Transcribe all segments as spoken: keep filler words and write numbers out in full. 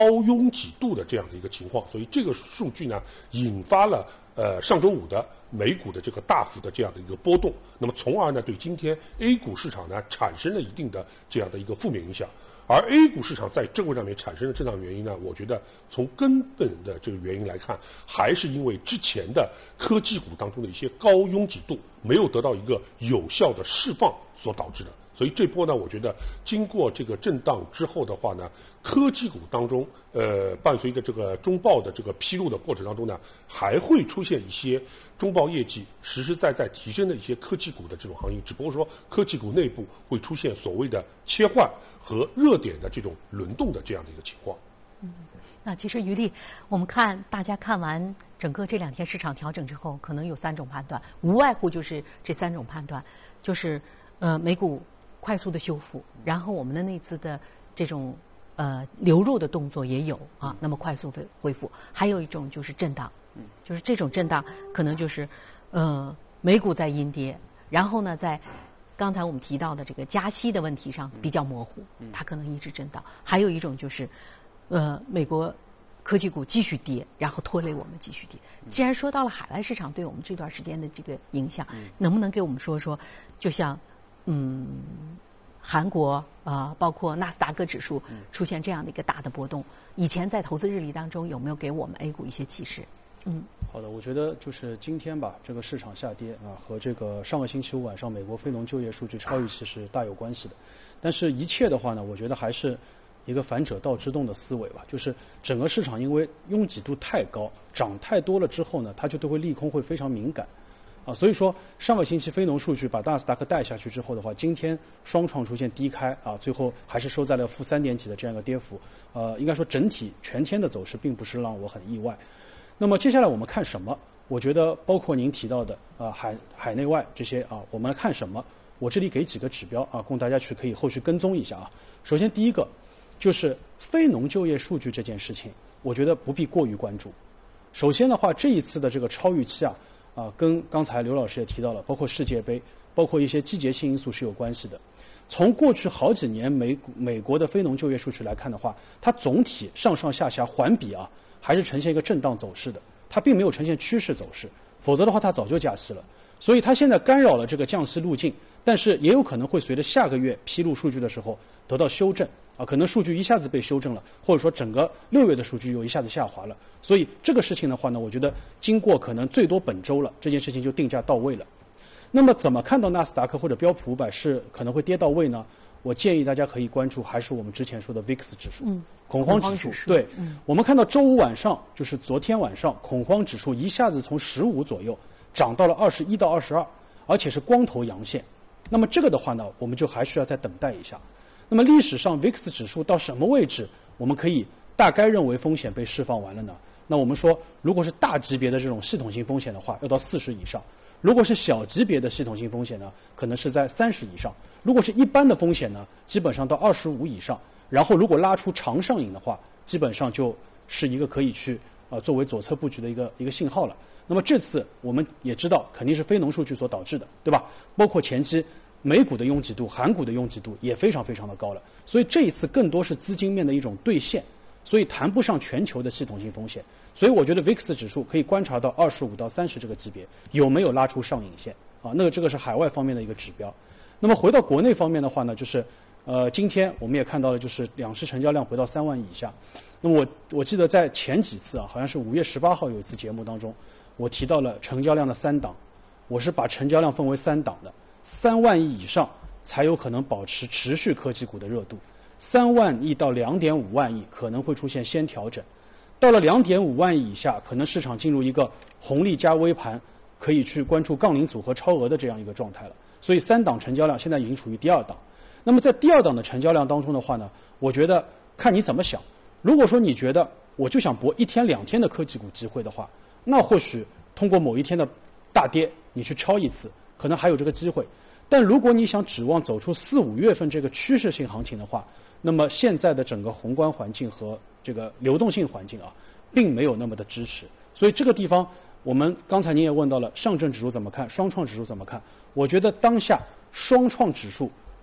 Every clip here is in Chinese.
高拥挤度的这样的一个情况，所以这个数据呢，引发了呃上周五的美股的这个大幅的这样的一个波动，那么从而呢，对今天 A 股市场呢产生了一定的这样的一个负面影响。而 A 股市场在这个上面产生的震荡原因呢，我觉得从根本的这个原因来看，还是因为之前的科技股当中的一些高拥挤度没有得到一个有效的释放所导致的。所以这波呢，我觉得经过这个震荡之后的话呢，科技股当中，呃，伴随着这个中报的这个披露的过程当中呢，还会出现一些中报业绩实实在在提升的一些科技股的这种行业，只不过说科技股内部会出现所谓的切换和热点的这种轮动的这样的一个情况。 嗯，那其实于丽，我们看大家看完整个这两天市场调整之后，可能有三种判断，无外乎就是这三种判断，就是呃美股快速的修复，然后我们的内资的这种呃流入的动作也有啊，那么快速恢恢复。还有一种就是震荡，就是这种震荡可能就是呃美股在阴跌，然后呢在刚才我们提到的这个加息的问题上比较模糊，它可能一直震荡。还有一种就是呃美国科技股继续跌，然后拖累我们继续跌。既然说到了海外市场对我们这段时间的这个影响，能不能给我们说说，就像嗯，韩国啊、呃，包括纳斯达克指数出现这样的一个大的波动，以前在投资日历当中有没有给我们 A 股一些启示？嗯， 好的，我觉得就是今天吧，这个市场下跌啊，和这个上个星期五晚上美国非农就业数据超预期是大有关系的。但是，一切的话呢，我觉得还是一个反者道之动的思维吧，就是整个市场因为拥挤度太高，涨太多了之后呢，它就对会利空会非常敏感。啊，所以说上个星期非农数据把纳斯达克带下去之后的话，今天双创出现低开啊，最后还是收在了负三点几的这样一个跌幅。呃，应该说整体全天的走势并不是让我很意外。那么接下来我们看什么？我觉得包括您提到的啊海海内外这些啊，我们来看什么？我这里给几个指标啊，供大家去可以后续跟踪一下啊。首先第一个就是非农就业数据这件事情，我觉得不必过于关注。首先的话，这一次的这个超预期啊。啊，跟刚才刘老师也提到了，包括世界杯，包括一些季节性因素是有关系的。从过去好几年美美国的非农就业数据来看的话，它总体上上下下环比啊，还是呈现一个震荡走势的，它并没有呈现趋势走势。否则的话，它早就加息了。所以它现在干扰了这个降息路径，但是也有可能会随着下个月披露数据的时候得到修正啊，可能数据一下子被修正了，或者说整个六月的数据又一下子下滑了。所以这个事情的话呢，我觉得经过可能最多本周了，这件事情就定价到位了。那么怎么看到纳斯达克或者标普五百是可能会跌到位呢？我建议大家可以关注还是我们之前说的 V I X 指数， 嗯， 恐慌指数。 指数对、 嗯， 我们看到周五晚上，就是昨天晚上，恐慌指数一下子从十五左右涨到了二十一到二十二，而且是光头阳线。那么这个的话呢，我们就还需要再等待一下。那么历史上 V I X 指数到什么位置，我们可以大概认为风险被释放完了呢？那我们说，如果是大级别的这种系统性风险的话，要到四十以上；如果是小级别的系统性风险呢，可能是在三十以上；如果是一般的风险呢，基本上到二十五以上。然后如果拉出长上影的话，基本上就是一个可以去呃作为左侧布局的一个一个信号了。那么这次我们也知道，肯定是非农数据所导致的，对吧？包括前期美股的拥挤度、韩股的拥挤度也非常非常的高了，所以这一次更多是资金面的一种兑现。所以谈不上全球的系统性风险，所以我觉得 V I X 指数可以观察到二十五到三十这个级别有没有拉出上影线啊？那个这个是海外方面的一个指标。那么回到国内方面的话呢，就是呃今天我们也看到了，就是两市成交量回到三万亿以下。那么我我记得在前几次啊，好像是五月十八号有一次节目当中，我提到了成交量的三档，我是把成交量分为三档的，三万亿以上才有可能保持持续科技股的热度。三万亿到两点五万亿可能会出现先调整，到了两点五万亿以下，可能市场进入一个红利加微盘，可以去关注杠铃组合超额的这样一个状态了。所以三档成交量现在已经处于第二档。那么在第二档的成交量当中的话呢，我觉得看你怎么想。如果说你觉得我就想搏一天两天的科技股机会的话，那或许通过某一天的大跌，你去抄一次，可能还有这个机会。但如果你想指望走出四五月份这个趋势性行情的话，那么现在的整个宏观环境和这个流动性环境啊，并没有那么的支持。所以这个地方，我们刚才您也问到了上证指数怎么看，双创指数怎么看？我觉得当下双创指数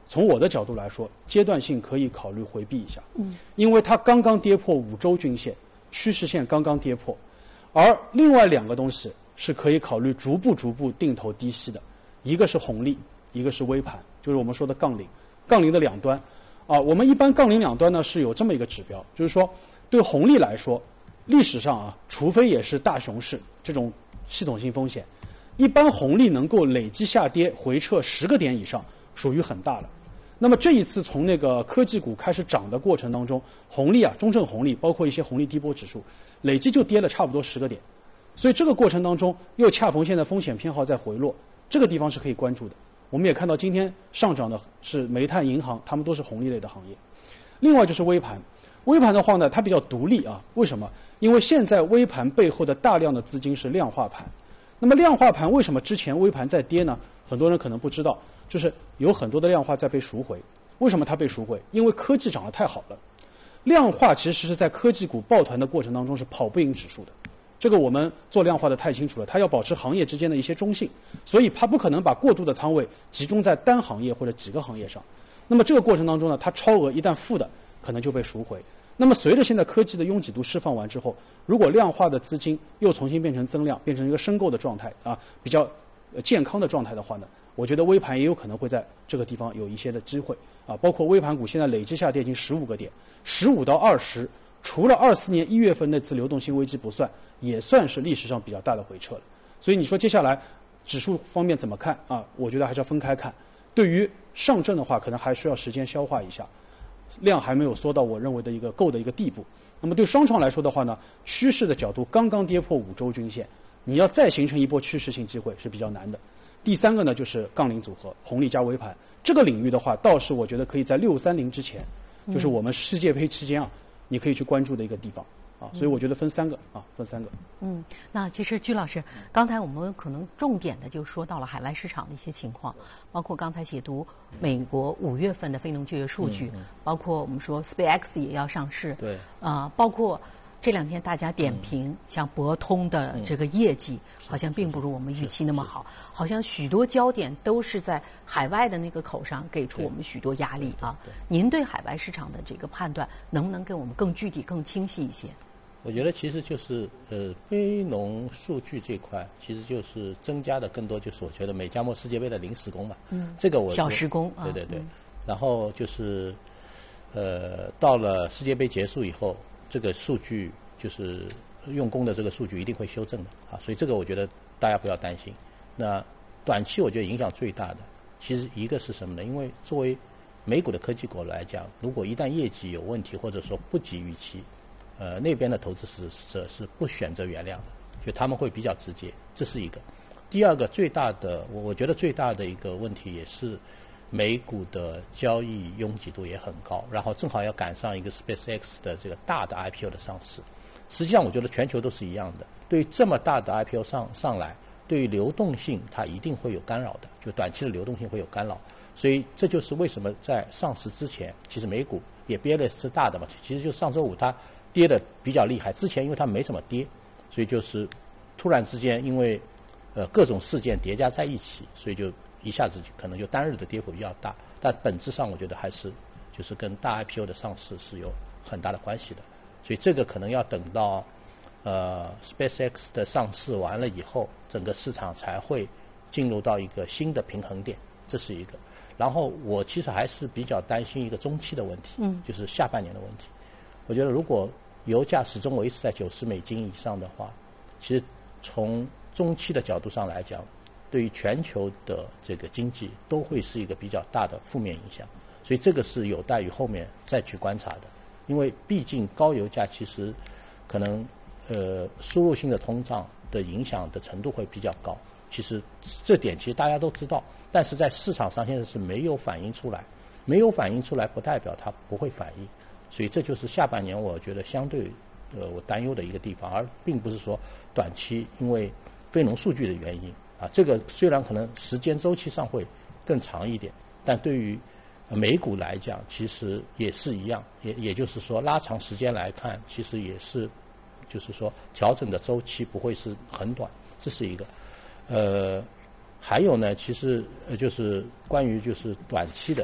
从我的角度来说，阶段性可以考虑回避一下，嗯，因为它刚刚跌破五周均线，趋势线刚刚跌破，而另外两个东西是可以考虑逐步逐步定投低吸的，一个是红利，一个是微盘，就是我们说的杠铃，杠铃的两端，啊，我们一般杠铃两端呢是有这么一个指标，就是说对红利来说，历史上啊，除非也是大熊市这种系统性风险，一般红利能够累计下跌回撤十个点以上，属于很大了。那么这一次从那个科技股开始涨的过程当中，红利啊，中证红利包括一些红利低波指数，累计就跌了差不多十个点，所以这个过程当中又恰逢现在风险偏好在回落，这个地方是可以关注的。我们也看到今天上涨的是煤炭、银行，他们都是红利类的行业。另外就是微盘，微盘的话呢，它比较独立啊，为什么？因为现在微盘背后的大量的资金是量化盘。那么量化盘为什么之前微盘在跌呢？很多人可能不知道，就是有很多的量化在被赎回。为什么它被赎回？因为科技涨得太好了。量化其实是在科技股抱团的过程当中是跑不赢指数的。这个我们做量化的太清楚了，它要保持行业之间的一些中性，所以它不可能把过度的仓位集中在单行业或者几个行业上。那么这个过程当中呢，它超额一旦负的，可能就被赎回。那么随着现在科技的拥挤度释放完之后，如果量化的资金又重新变成增量，变成一个申购的状态啊，比较健康的状态的话呢，我觉得微盘也有可能会在这个地方有一些的机会啊。包括微盘股现在累计下跌已经十五个点，十五到二十，除了二四年一月份那次流动性危机不算，也算是历史上比较大的回撤了。所以你说接下来指数方面怎么看啊？我觉得还是要分开看。对于上证的话，可能还需要时间消化一下。量还没有缩到我认为的一个够的一个地步。那么对双创来说的话呢，趋势的角度刚刚跌破五周均线，你要再形成一波趋势性机会是比较难的。第三个呢就是杠铃组合，红利加微盘这个领域的话，倒是我觉得可以在六三零之前，就是我们世界杯期间啊，你可以去关注的一个地方。啊，所以我觉得分三个啊，分三个。 嗯，那其实居老师，刚才我们可能重点的就说到了海外市场的一些情况，包括刚才解读美国五月份的非农就业数据，嗯嗯、包括我们说 SpaceX 也要上市， 对， 啊、呃，包括这两天大家点评、嗯、像博通的这个业绩、嗯、好像并不如我们预期那么好，好像许多焦点都是在海外的那个口上给出我们许多压力啊。您对海外市场的这个判断，能不能给我们更具体、更清晰一些？ 我觉得其实就是呃非农数据这块，其实就是增加的更多就是我觉得美加墨世界杯的临时工嘛，嗯，这个我小时工， 对对对，嗯、然后就是呃到了世界杯结束以后，这个数据就是用工的这个数据一定会修正的啊，所以这个我觉得大家不要担心。那短期我觉得影响最大的，其实一个是什么呢？因为作为美股的科技股来讲，如果一旦业绩有问题或者说不及预期，呃，那边的投资者是不选择原谅的，就他们会比较直接，这是一个。第二个最大的，我我觉得最大的一个问题也是美股的交易拥挤度也很高，然后正好要赶上一个 SpaceX 的这个大的 I P O 的上市。实际上我觉得全球都是一样的，对于这么大的 I P O 上上来，对于流动性它一定会有干扰的，就短期的流动性会有干扰。所以这就是为什么在上市之前，其实美股也憋了是大的嘛，其实就上周五它跌得比较厉害，之前因为它没怎么跌，所以就是突然之间因为呃各种事件叠加在一起，所以就一下子可能就单日的跌幅比较大。但本质上我觉得还是就是跟大 I P O 的上市是有很大的关系的，所以这个可能要等到呃 SpaceX 的上市完了以后，整个市场才会进入到一个新的平衡点，这是一个。然后我其实还是比较担心一个中期的问题，嗯，就是下半年的问题。我觉得如果油价始终维持在九十美金以上的话，其实从中期的角度上来讲，对于全球的这个经济都会是一个比较大的负面影响，所以这个是有待于后面再去观察的。因为毕竟高油价其实可能呃输入性的通胀的影响的程度会比较高，其实这点其实大家都知道，但是在市场上现在是没有反映出来，没有反映出来不代表它不会反应。所以这就是下半年我觉得相对呃我担忧的一个地方，而并不是说短期因为非农数据的原因啊，这个虽然可能时间周期上会更长一点，但对于美股来讲其实也是一样，也也就是说拉长时间来看，其实也是就是说调整的周期不会是很短，这是一个。呃还有呢，其实呃就是关于就是短期的，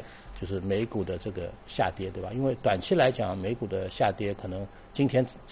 就是美股的这个下跌，对吧？因为短期来讲，美股的下跌可能今天